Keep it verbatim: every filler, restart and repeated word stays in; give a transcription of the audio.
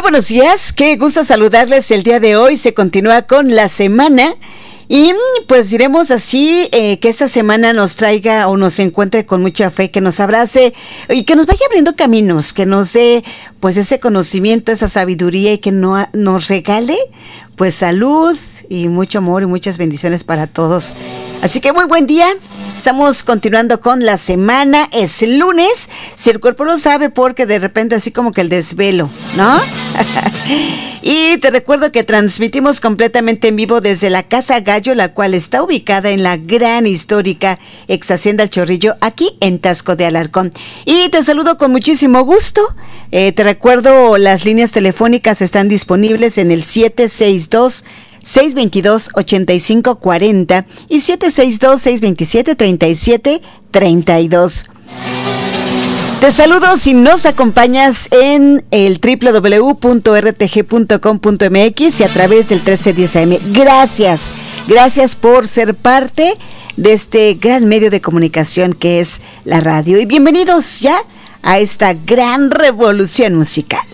buenos días, qué gusto saludarles el día de hoy. Se continúa con la semana y pues diremos así, eh, que esta semana nos traiga o nos encuentre con mucha fe, que nos abrace y que nos vaya abriendo caminos, que nos dé pues ese conocimiento, esa sabiduría y que no, nos regale pues salud y mucho amor y muchas bendiciones para todos. Así que muy buen día. Estamos continuando con la semana. Es lunes. Si el cuerpo lo sabe, porque de repente así como que el desvelo, ¿no? Y te recuerdo que transmitimos completamente en vivo desde la Casa Gallo, la cual está ubicada en la gran histórica ex Hacienda El Chorrillo, aquí en Taxco de Alarcón. Y te saludo con muchísimo gusto. Eh, te recuerdo, las líneas telefónicas están disponibles en el siete seis dos, seis dos dos, ocho cinco cuatro cero y siete seis dos, seis dos siete, tres siete tres dos. Te saludo si nos acompañas en el doble u doble u doble u punto r t g punto com punto m x y a través del trece diez a m. Gracias, gracias por ser parte de este gran medio de comunicación que es la radio. Y bienvenidos ya a esta gran revolución musical.